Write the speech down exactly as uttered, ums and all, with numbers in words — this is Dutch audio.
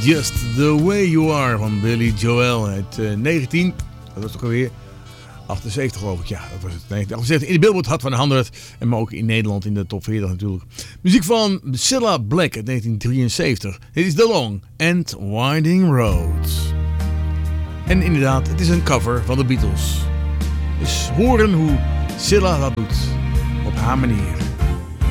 Just the Way You Are van Billy Joel uit uh, negentien, dat was toch alweer achtenzeventig geloof ik, ja dat was het, negentien achtenzeventig in de Billboard Hot honderd en maar ook in Nederland in de top veertig natuurlijk. Muziek van Cilla Black uit negentien drieënzeventig. Dit is The Long and Winding Road. En inderdaad, het is een cover van de Beatles. Dus horen hoe Cilla dat doet op haar manier.